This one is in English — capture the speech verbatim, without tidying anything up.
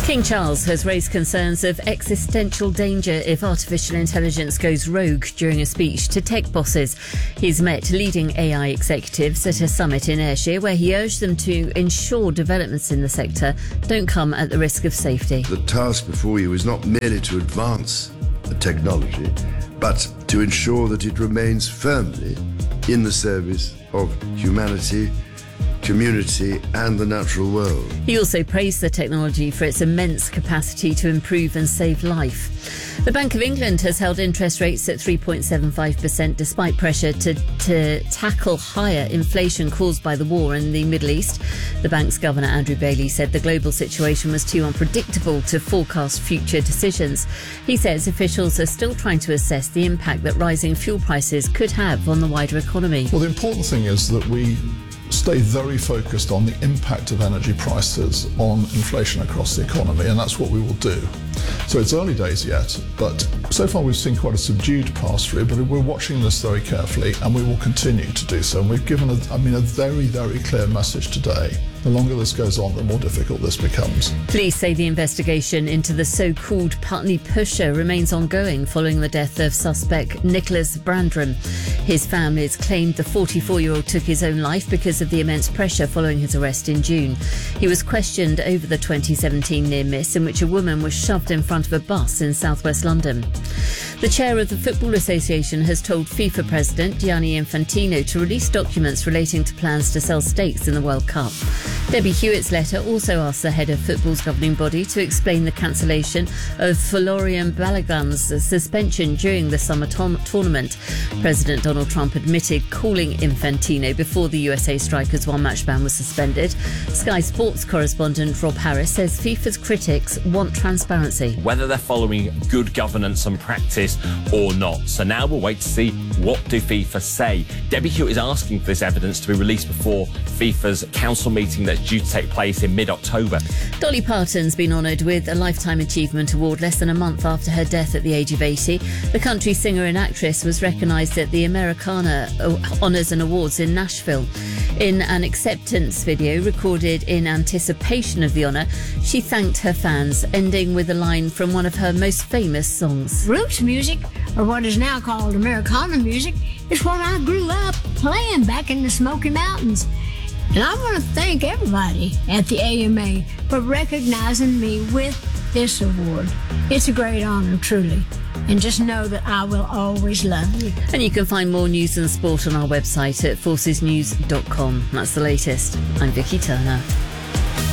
King Charles has raised concerns of existential danger if artificial intelligence goes rogue during a speech to tech bosses. He's met leading A I executives at a summit in Ayrshire where he urged them to ensure developments in the sector don't come at the risk of safety. The task before you is not merely to advance the technology, but to ensure that it remains firmly in the service of humanity, community and the natural world. He also praised the technology for its immense capacity to improve and save life. The Bank of England has held interest rates at three point seven five percent despite pressure to, to tackle higher inflation caused by the war in the Middle East. The bank's governor, Andrew Bailey, said the global situation was too unpredictable to forecast future decisions. He says officials are still trying to assess the impact that rising fuel prices could have on the wider economy. Well, the important thing is that we stay very focused on the impact of energy prices on inflation across the economy, and that's what we will do. So it's early days yet, but so far we've seen quite a subdued pass-through, but we're watching this very carefully and we will continue to do so. And we've given, a, I mean, a very, very clear message today. The longer this goes on, the more difficult this becomes. Police say the investigation into the so-called Putney Pusher remains ongoing following the death of suspect Nicholas Brandram. His families claimed the forty-four-year-old took his own life because of the immense pressure following his arrest in June. He was questioned over the twenty seventeen near-miss in which a woman was shoved in front of a bus in southwest London. The chair of the Football Association has told FIFA President Gianni Infantino to release documents relating to plans to sell stakes in the World Cup. Debbie Hewitt's letter also asks the head of football's governing body to explain the cancellation of Florian Balogun's suspension during the summer to- tournament. President Donald Trump admitted calling Infantino before the U S A Strikers' one-match ban was suspended. Sky Sports correspondent Rob Harris says FIFA's critics want transparency. Whether they're following good governance and practice or not. So now we'll wait to see what do FIFA say. Debbie Hewitt is asking for this evidence to be released before FIFA's council meeting that's due to take place in mid-October. Dolly Parton's been honoured with a Lifetime Achievement Award less than a month after her death at the age of eighty. The country singer and actress was recognised at the Americana Honours and Awards in Nashville. In an acceptance video recorded in anticipation of the honour, she thanked her fans, ending with a line from one of her most famous songs. Roots music, or what is now called Americana music, is what I grew up playing back in the Smoky Mountains. And I want to thank everybody at the A M A for recognizing me with this award. It's a great honor, truly. And just know that I will always love you. And you can find more news and sport on our website at forces news dot com. That's the latest. I'm Vicky Turner.